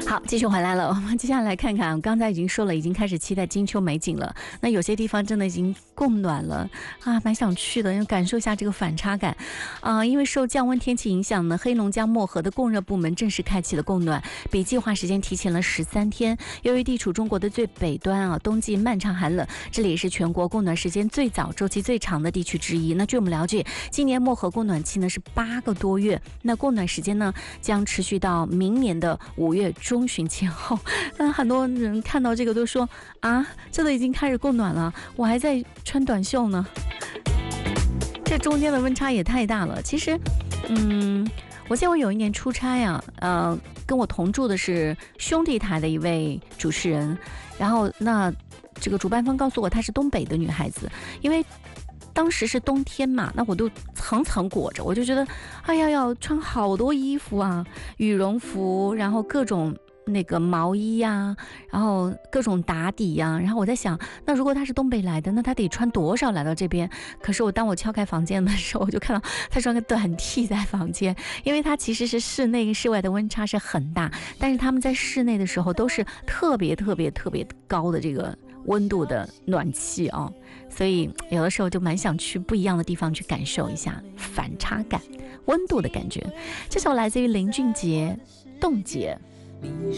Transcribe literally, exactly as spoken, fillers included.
好，继续回来了。我们接下来来看看，刚才已经说了，已经开始期待金秋美景了。那有些地方真的已经供暖了啊，蛮想去的，要感受一下这个反差感啊。因为受降温天气影响呢，黑龙江漠河的供热部门正式开启了供暖，比计划时间提前了十三天。由于地处中国的最北端啊，冬季漫长寒冷，这里也是全国供暖时间最早、周期最长的地区之一。那据我们了解，今年漠河供暖期呢是八个多月，那供暖时间呢将持续到明年的五月中旬前后。那很多人看到这个都说啊，这都已经开始供暖了，我还在穿短袖呢，这中间的温差也太大了。其实嗯我记得我有一年出差啊，呃，跟我同住的是兄弟台的一位主持人，然后那这个主办方告诉我她是东北的女孩子，因为当时是冬天嘛，那我都层层裹着，我就觉得哎呀要穿好多衣服啊，羽绒服，然后各种那个毛衣呀、啊，然后各种打底呀、啊，然后我在想，那如果他是东北来的，那他得穿多少来到这边？可是我当我敲开房间的时候，我就看到他穿个短 T 在房间，因为他其实是室内跟室外的温差是很大，但是他们在室内的时候都是特别特别特别高的这个温度的暖气啊，所以有的时候就蛮想去不一样的地方去感受一下反差感、温度的感觉。这首来自于林俊杰《冻结》。 你